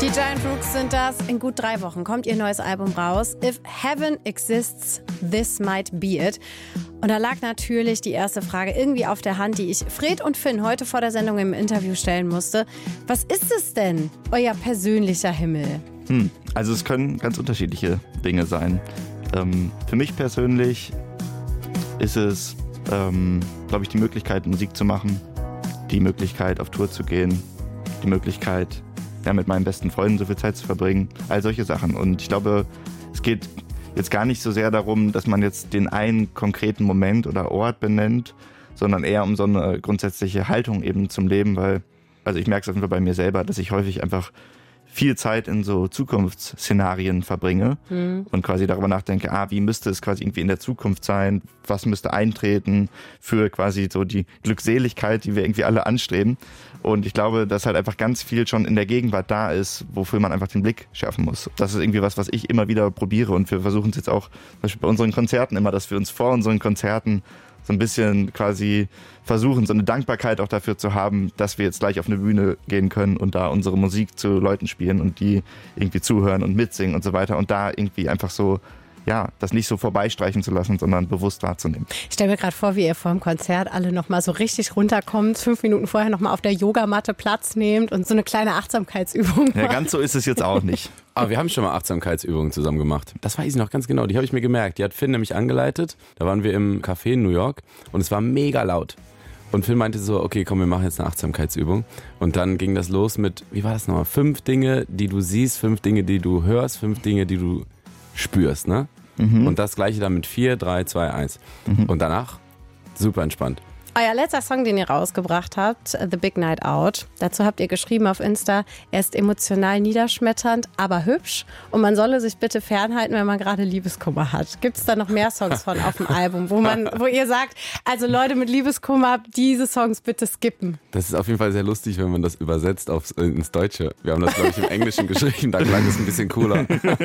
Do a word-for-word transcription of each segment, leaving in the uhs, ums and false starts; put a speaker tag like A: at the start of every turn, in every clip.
A: Die Giant Rooks sind das. In gut drei Wochen kommt ihr neues Album raus. If Heaven Exists, This Might Be It. Und da lag natürlich die erste Frage irgendwie auf der Hand, die ich Fred und Finn heute vor der Sendung im Interview stellen musste. Was ist es denn, euer persönlicher Himmel?
B: Hm, also es können ganz unterschiedliche Dinge sein. Ähm, für mich persönlich ist es, ähm, glaube ich, die Möglichkeit, Musik zu machen, die Möglichkeit, auf Tour zu gehen, die Möglichkeit, ja, mit meinen besten Freunden so viel Zeit zu verbringen, all solche Sachen. Und ich glaube, es geht jetzt gar nicht so sehr darum, dass man jetzt den einen konkreten Moment oder Ort benennt, sondern eher um so eine grundsätzliche Haltung eben zum Leben, weil, also ich merke es auf jeden Fall bei mir selber, dass ich häufig einfach viel Zeit in so Zukunftsszenarien verbringe mhm. und quasi darüber nachdenke, ah, wie müsste es quasi irgendwie in der Zukunft sein, was müsste eintreten für quasi so die Glückseligkeit, die wir irgendwie alle anstreben. Und ich glaube, dass halt einfach ganz viel schon in der Gegenwart da ist, wofür man einfach den Blick schärfen muss. Das ist irgendwie was, was ich immer wieder probiere und wir versuchen es jetzt auch zum Beispiel bei unseren Konzerten immer, dass wir uns vor unseren Konzerten so ein bisschen quasi versuchen, so eine Dankbarkeit auch dafür zu haben, dass wir jetzt gleich auf eine Bühne gehen können und da unsere Musik zu Leuten spielen und die irgendwie zuhören und mitsingen und so weiter und da irgendwie einfach so, ja, das nicht so vorbeistreichen zu lassen, sondern bewusst wahrzunehmen.
A: Ich stelle mir gerade vor, wie ihr vor dem Konzert alle nochmal so richtig runterkommt, fünf Minuten vorher nochmal auf der Yogamatte Platz nehmt und so eine kleine Achtsamkeitsübung macht.
B: Ja, ganz so ist es jetzt auch nicht.
C: Aber wir haben schon mal Achtsamkeitsübungen zusammen gemacht. Das weiß ich noch ganz genau, die habe ich mir gemerkt. Die hat Finn nämlich angeleitet. Da waren wir im Café in New York und es war mega laut. Und Finn meinte so, okay, komm, wir machen jetzt eine Achtsamkeitsübung. Und dann ging das los mit, wie war das nochmal? Fünf Dinge, die du siehst, fünf Dinge, die du hörst, fünf Dinge, die du spürst, ne? Mhm. Und das gleiche dann mit vier, drei, zwei, eins. Mhm. Und danach super entspannt.
A: Euer letzter Song, den ihr rausgebracht habt, The Big Night Out. Dazu habt ihr geschrieben auf Insta, er ist emotional niederschmetternd, aber hübsch. Und man solle sich bitte fernhalten, wenn man gerade Liebeskummer hat. Gibt es da noch mehr Songs von auf dem Album, wo man, wo ihr sagt, also Leute mit Liebeskummer, diese Songs bitte skippen?
C: Das ist auf jeden Fall sehr lustig, wenn man das übersetzt aufs, ins Deutsche. Wir haben das, glaube ich, im Englischen geschrieben, da klang es ein bisschen cooler.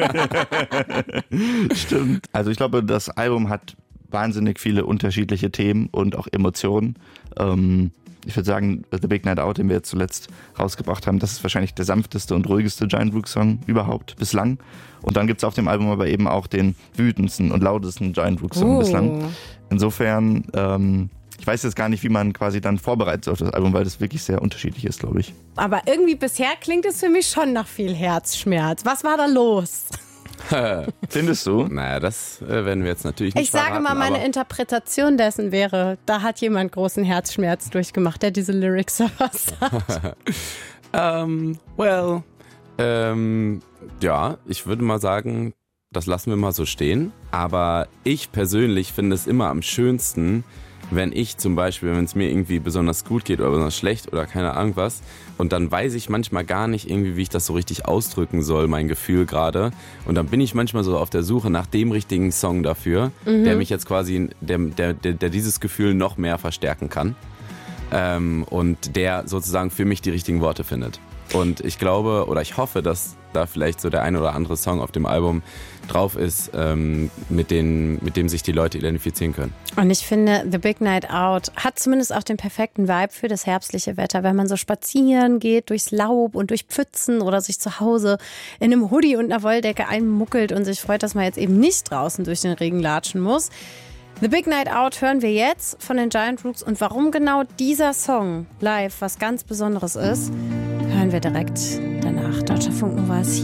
B: Stimmt. Also ich glaube, das Album hat wahnsinnig viele unterschiedliche Themen und auch Emotionen. Ähm, ich würde sagen, The Big Night Out, den wir jetzt zuletzt rausgebracht haben, das ist wahrscheinlich der sanfteste und ruhigste Giant Rooks Song überhaupt bislang. Und dann gibt es auf dem Album aber eben auch den wütendsten und lautesten Giant Rooks Song oh. bislang. Insofern, ähm, ich weiß jetzt gar nicht, wie man quasi dann vorbereitet auf das Album, weil das wirklich sehr unterschiedlich ist, glaube ich.
A: Aber irgendwie bisher klingt es für mich schon nach viel Herzschmerz. Was war da los?
B: Findest du?
C: Naja, das äh, werden wir jetzt natürlich nicht
A: Ich sage
C: verraten,
A: mal, meine Interpretation dessen wäre, da hat jemand großen Herzschmerz durchgemacht, der diese Lyrics verfasst hat.
C: um, well, ähm, ja, ich würde mal sagen, das lassen wir mal so stehen. Aber ich persönlich finde es immer am schönsten, wenn ich zum Beispiel, wenn es mir irgendwie besonders gut geht oder besonders schlecht oder keine Ahnung was, und dann weiß ich manchmal gar nicht irgendwie, wie ich das so richtig ausdrücken soll, mein Gefühl gerade. Und dann bin ich manchmal so auf der Suche nach dem richtigen Song dafür, mhm. der mich jetzt quasi, der, der, der, der dieses Gefühl noch mehr verstärken kann. Ähm, und der sozusagen für mich die richtigen Worte findet. Und ich glaube oder ich hoffe, dass da vielleicht so der ein oder andere Song auf dem Album drauf ist, ähm, mit, den, mit dem sich die Leute identifizieren können.
A: Und ich finde, The Big Night Out hat zumindest auch den perfekten Vibe für das herbstliche Wetter. Wenn man so spazieren geht durchs Laub und durch Pfützen oder sich zu Hause in einem Hoodie und einer Wolldecke einmuckelt und sich freut, dass man jetzt eben nicht draußen durch den Regen latschen muss. The Big Night Out hören wir jetzt von den Giant Rooks. Und warum genau dieser Song live was ganz Besonderes ist, hören wir direkt danach. Deutscher Funk Nova ist hier.